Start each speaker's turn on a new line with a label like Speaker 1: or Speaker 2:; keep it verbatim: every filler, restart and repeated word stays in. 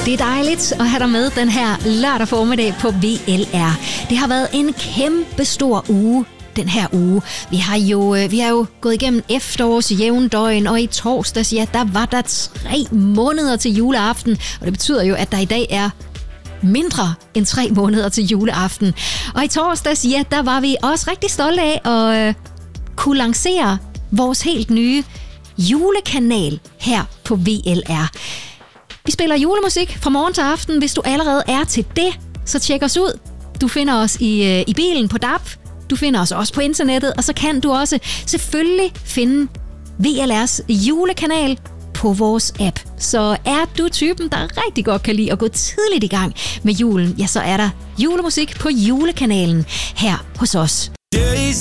Speaker 1: Det er dejligt at have dig med den her lørdag formiddag på V L R. Det har været en kæmpe stor uge den her uge. Vi har jo, vi har jo gået igennem efterårs jævndøgn, og i torsdags, ja, der var der tre måneder til juleaften, og det betyder jo, at der i dag er mindre end tre måneder til juleaften. Og i torsdags, ja, der var vi også rigtig stolte af at øh, kunne lancere vores helt nye julekanal her på V L R. Vi spiller julemusik fra morgen til aften. Hvis du allerede er til det, så tjek os ud. Du finder os i, øh, i bilen på D A B. Du finder os også på internettet, og så kan du også selvfølgelig finde V L R's julekanal på vores app. Så er du typen, der rigtig godt kan lide at gå tidligt i gang med julen, ja, så er der julemusik på julekanalen her hos os.
Speaker 2: Days